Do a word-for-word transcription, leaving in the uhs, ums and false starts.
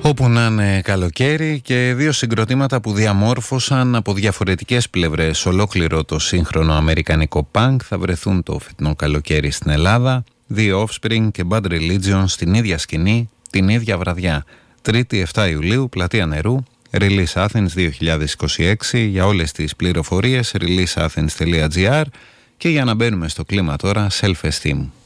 Όπου να είναι καλοκαίρι και δύο συγκροτήματα που διαμόρφωσαν από διαφορετικές πλευρές ολόκληρο το σύγχρονο αμερικανικό punk θα βρεθούν το φετινό καλοκαίρι στην Ελλάδα. The Offspring και Bad Religion στην ίδια σκηνή την ίδια βραδιά. Τρίτη εφτά Ιουλίου, Πλατεία Νερού, Release Athens δύο χιλιάδες είκοσι έξι. Για όλες τις πληροφορίες release athens τελεία gr και για να μπαίνουμε στο κλίμα τώρα, Self Esteem.